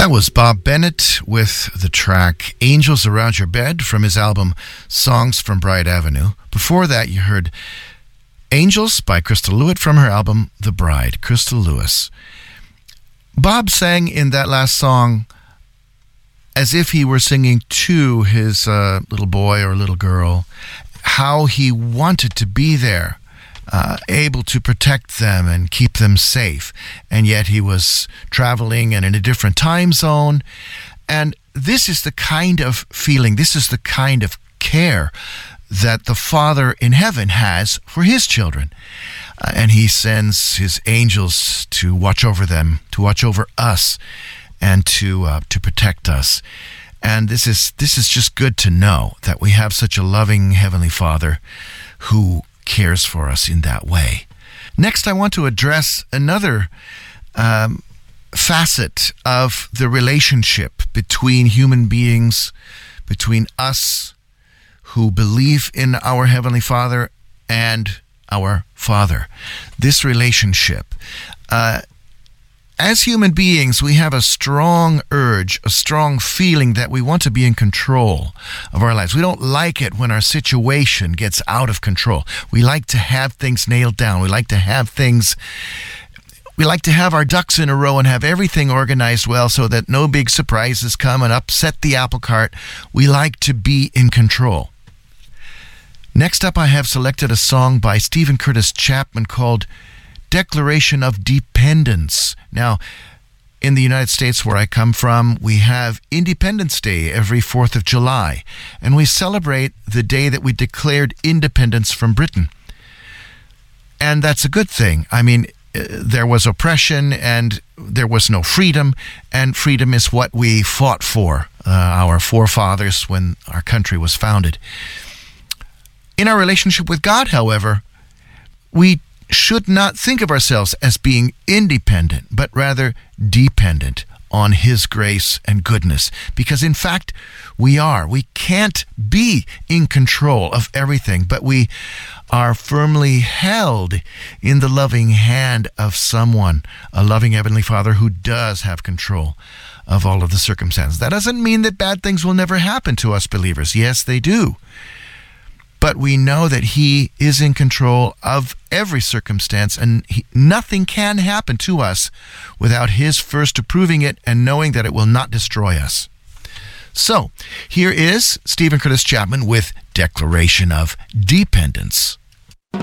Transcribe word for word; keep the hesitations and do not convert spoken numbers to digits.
That was Bob Bennett with the track Angels Around Your Bed from his album Songs from Bright Avenue. Before that, you heard Angels by Crystal Lewis from her album The Bride, Crystal Lewis. Bob sang in that last song as if he were singing to his uh, little boy or little girl, how he wanted to be there. Uh, able to protect them and keep them safe. And yet he was traveling and in a different time zone. And this is the kind of feeling, this is the kind of care that the Father in heaven has for his children. Uh, and he sends his angels to watch over them, to watch over us, and to uh, to protect us. And this is this is just good to know that we have such a loving Heavenly Father who cares for us in that way. Next, I want to address another um, facet of the relationship between human beings, between us who believe in our Heavenly Father and our Father. This relationship. Uh, As human beings, we have a strong urge, a strong feeling that we want to be in control of our lives. We don't like it when our situation gets out of control. We like to have things nailed down. We like to have things, we like to have our ducks in a row and have everything organized well so that no big surprises come and upset the apple cart. We like to be in control. Next up, I have selected a song by Steven Curtis Chapman called Declaration of Dependence. Now, in the United States where I come from, we have Independence Day every fourth of July, and we celebrate the day that we declared independence from Britain. And that's a good thing. I mean, there was oppression and there was no freedom, and freedom is what we fought for, uh, our forefathers, when our country was founded. In our relationship with God, however, we should not think of ourselves as being independent, but rather dependent on His grace and goodness. Because in fact, we are. We can't be in control of everything, but we are firmly held in the loving hand of someone, a loving Heavenly Father who does have control of all of the circumstances. That doesn't mean that bad things will never happen to us believers. Yes, they do. But we know that He is in control of every circumstance, and he, nothing can happen to us without His first approving it and knowing that it will not destroy us. So, here is Steven Curtis Chapman with Declaration of Dependence.